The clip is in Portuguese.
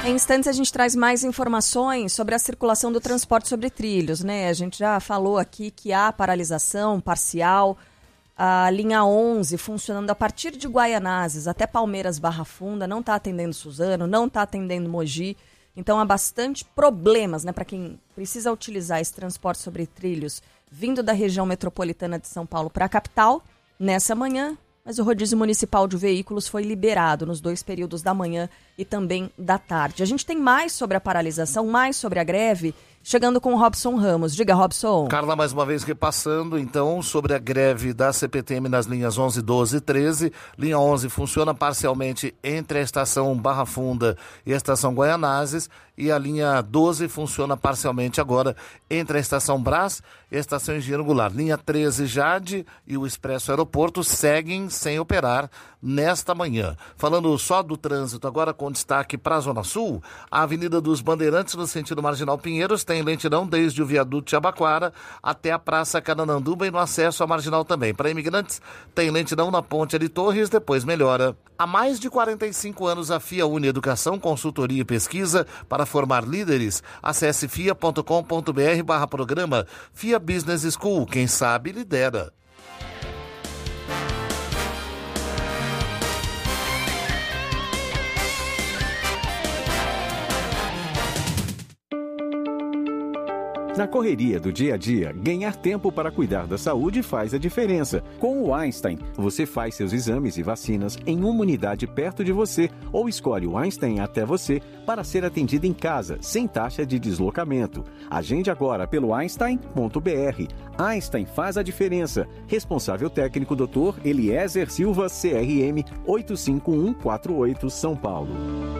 Em instantes a gente traz mais informações sobre a circulação do transporte sobre trilhos, né? A gente já falou aqui que há paralisação parcial, a linha 11 funcionando a partir de Guaianazes até Palmeiras Barra Funda, não está atendendo Suzano, não está atendendo Mogi, então há bastante problemas, né, para quem precisa utilizar esse transporte sobre trilhos vindo da região metropolitana de São Paulo para a capital nessa manhã. Mas o rodízio municipal de veículos foi liberado nos 2 períodos da manhã e também da tarde. A gente tem mais sobre a paralisação, mais sobre a greve, chegando com o Robson Ramos. Diga, Robson. Carla, mais uma vez repassando, então, sobre a greve da CPTM nas linhas 11, 12 e 13. Linha 11 funciona parcialmente entre a estação Barra Funda e a estação Guaianazes. E a linha 12 funciona parcialmente agora entre a estação Brás e a estação Engenheiro Goulart. Linha 13, Jade e o Expresso Aeroporto seguem sem operar nesta manhã. Falando só do trânsito, agora com destaque para a Zona Sul, a Avenida dos Bandeirantes, no sentido Marginal Pinheiros, tem lentidão desde o viaduto Jabaquara até a Praça Canananduba e no acesso à Marginal também. Para imigrantes, tem lentidão na Ponte de Torres, depois melhora. Há mais de 45 anos, a FIA une Educação, Consultoria e Pesquisa para formar líderes. Acesse fia.com.br/programa FIA Business School. Quem sabe, lidera. Na correria do dia a dia, ganhar tempo para cuidar da saúde faz a diferença. Com o Einstein, você faz seus exames e vacinas em uma unidade perto de você ou escolhe o Einstein até você para ser atendido em casa, sem taxa de deslocamento. Agende agora pelo einstein.br. Einstein faz a diferença. Responsável técnico Dr. Eliezer Silva, CRM 85148, São Paulo.